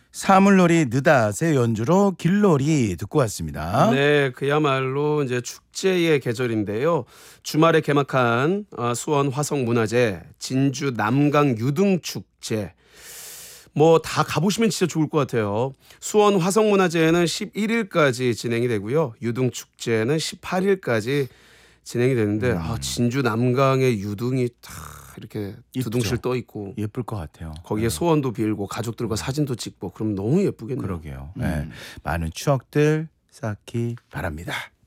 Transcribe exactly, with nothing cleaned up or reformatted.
사물놀이 느닷의 연주로 길놀이 듣고 왔습니다. 네, 그야말로 이제 축제의 계절인데요. 주말에 개막한 어, 수원 화성문화제 진주 남강 유등축제. 뭐 다 가보시면 진짜 좋을 것 같아요. 수원 화성문화제는 십일 일까지 진행이 되고요. 유등축제는 십팔 일까지 진행이 되는데 음. 아, 진주 남강의 유등이 다 이렇게 두둥실 있죠. 떠 있고 예쁠 것 같아요. 거기에 네. 소원도 빌고 가족들과 사진도 찍고 그럼 너무 예쁘겠네요. 그러게요. 음. 네. 많은 추억들 쌓기 바랍니다.